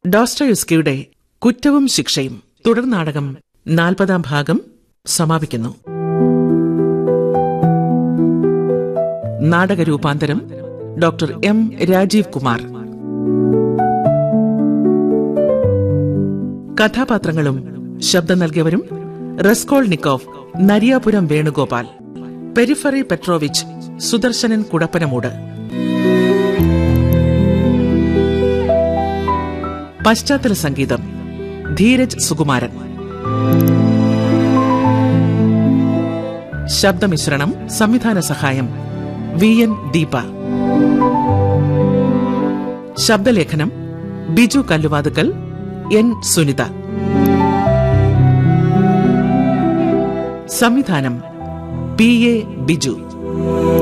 ഡോസ്റ്റോയുസ്കിയുടെ കുറ്റവും ശിക്ഷയും തുടർ നാടകം 40-ാം ഭാഗം സമാപിക്കുന്നു. നാടകരൂപാന്തരം ഡോക്ടർ എം രാജീവ് കുമാർ. കഥാപാത്രങ്ങളും ശബ്ദം നൽകിയവരും: Raskolnikov Nariyapuram Venugopal, periphery Petrovich Sudarsanan Kudappanamoodu. പശ്ചാത്തല സംഗീതം ധീരജ് സുകുമാരൻ. ശബ്ദമിശ്രണം സംവിധാന സഹായം VN ദീപ. ശബ്ദലേഖനം ബിജു കല്ലുവാതുക്കൽ, N സുനിത. സംവിധാനം PA ബിജു.